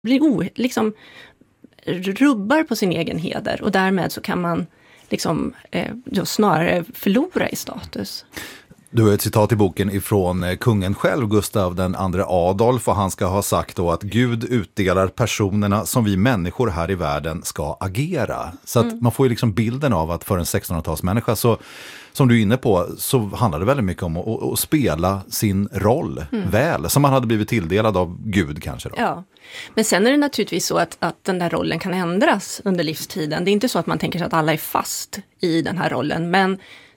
blir liksom rubbar på sin egen heder, och därmed så kan man liksom snarare förlora i status. Du har ett citat i boken ifrån kungen själv, Gustav den andre Adolf, och han ska ha sagt då att Gud utdelar personerna som vi människor här i världen ska agera. Så att man får ju liksom bilden av att för en 1600-talsmänniska, så som du är inne på, så handlar det väldigt mycket om att spela sin roll väl, som man hade blivit tilldelad av Gud kanske då. Ja, men sen är det naturligtvis så att den där rollen kan ändras under livstiden. Det är inte så att man tänker sig att alla är fast i den här rollen, men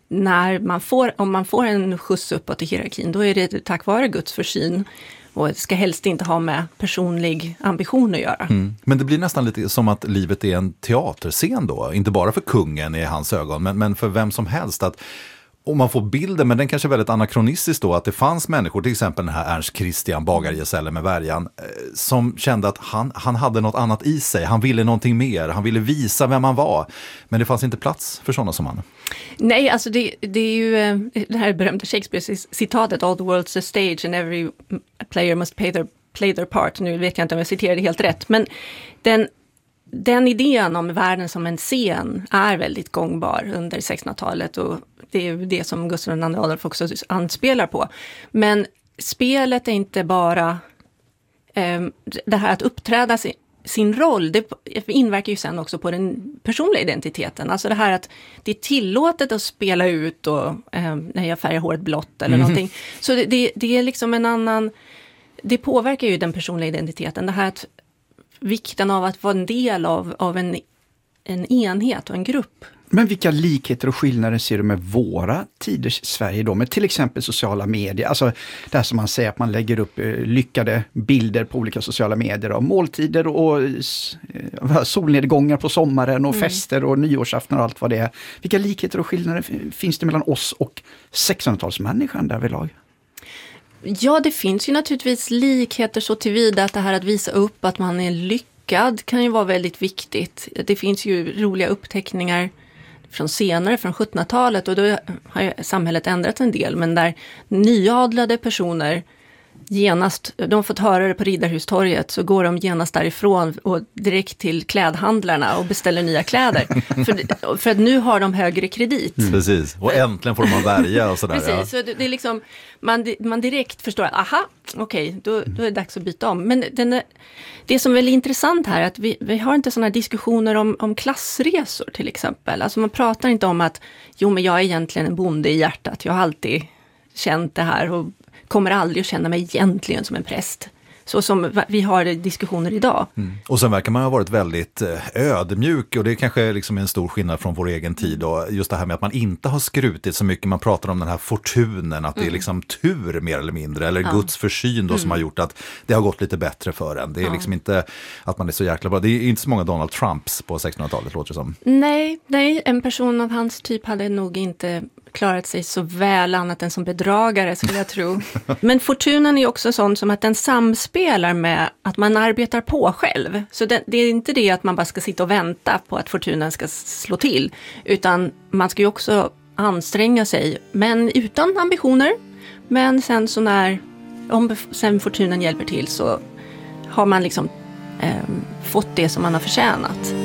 om man får en skjuts uppåt i hierarkin, då är det tack vare Guds försyn, och det ska helst inte ha med personlig ambition att göra. Men det blir nästan lite som att livet är en teaterscen då, inte bara för kungen i hans ögon, men för vem som helst. Att om man får bilden, men den kanske är väldigt anakronistisk då, att det fanns människor, till exempel den här Ernst Christian Bagargesäll med Värjan, som kände att han hade något annat i sig, han ville någonting mer, han ville visa vem han var, men det fanns inte plats för sådana som han. Nej, alltså det är ju det här berömda Shakespeare-citatet, all the world's a stage and every player must play their part. Nu vet jag inte om jag citerade helt rätt, men den idén om världen som en scen är väldigt gångbar under 1600-talet, och det är det som Gustav II Adolf också anspelar på. Men spelet är inte bara det här att uppträda sin roll, det inverkar ju sen också på den personliga identiteten. Alltså det här att det är tillåtet att spela ut och när jag färgar håret blått eller någonting. Så det är liksom en annan, det påverkar ju den personliga identiteten. Det här att vikten av att vara en del av en enhet och en grupp. Men vilka likheter och skillnader ser du med våra tiders Sverige då? Med till exempel sociala medier. Alltså det här som man säger att man lägger upp lyckade bilder på olika sociala medier av måltider och solnedgångar på sommaren och fester och nyårsafton och allt vad det är. Vilka likheter och skillnader finns det mellan oss och 1600-talsmänniskan där vid lag? Ja, det finns ju naturligtvis likheter så tillvida att det här att visa upp att man är lyckad kan ju vara väldigt viktigt. Det finns ju roliga uppteckningar från 1700-talet, och då har ju samhället ändrat en del, men där nyadlade personer genast, de har fått höra det på Riddarhustorget, så går de genast därifrån och direkt till klädhandlarna och beställer nya kläder. för att nu har de högre kredit. Precis, och äntligen får de värja och sådär. Precis, så det är liksom, man direkt förstår att okej, då är det dags att byta om. Men det som är väldigt intressant här är att vi har inte sådana diskussioner om klassresor till exempel. Alltså man pratar inte om att men jag är egentligen en bonde i hjärtat. Jag har alltid känt det här och kommer aldrig att känna mig egentligen som en präst. Så som vi har diskussioner idag. Och sen verkar man ha varit väldigt ödmjuk, och det är kanske liksom en stor skillnad från vår egen tid. Och just det här med att man inte har skrutit så mycket. Man pratar om den här fortunen, att det är liksom tur mer eller mindre. Eller Guds försyn då som har gjort att det har gått lite bättre för en. Det är liksom inte att man är så jäkla bra. Det är inte så många Donald Trumps på 1600-talet, låter det som. Nej, en person av hans typ hade nog inte klarat sig så väl annat än som bedragare, skulle jag tro. Men fortunen är också sån som att den samspelar med att man arbetar på själv. Så det är inte det att man bara ska sitta och vänta på att fortunen ska slå till, utan man ska ju också anstränga sig, men utan ambitioner. Men sen om sen fortunen hjälper till, så har man liksom fått det som man har förtjänat.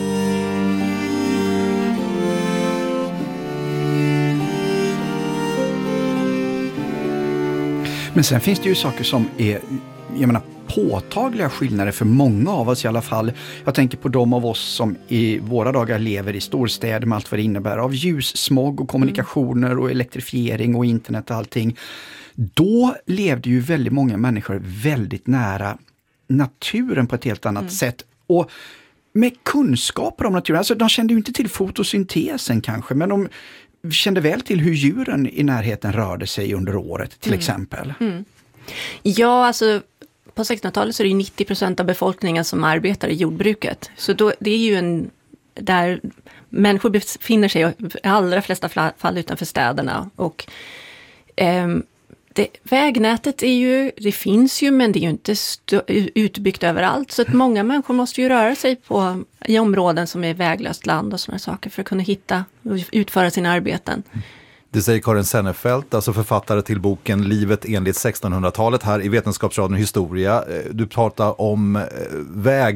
Men sen finns det ju saker som är, påtagliga skillnader för många av oss i alla fall. Jag tänker på de av oss som i våra dagar lever i storstäder med allt vad det innebär av ljussmog och kommunikationer och elektrifiering och internet och allting. Då levde ju väldigt många människor väldigt nära naturen på ett helt annat sätt, och med kunskaper om naturen. Alltså de kände ju inte till fotosyntesen kanske, men de kände väl till hur djuren i närheten rörde sig under året till exempel. Ja, alltså på 1600-talet så är det ju 90% av befolkningen som arbetar i jordbruket. Så då, det är ju där människor befinner sig i allra flesta fall utanför städerna. Och vägnätet det finns ju, men det är ju inte utbyggt överallt. Så att många människor måste ju röra sig i områden som är väglöst land och sådana saker för att kunna hitta och utföra sina arbeten. Det säger Karin Sennefelt, alltså författare till boken Livet enligt 1600-talet här i Vetenskapsradion Historia. Du pratar om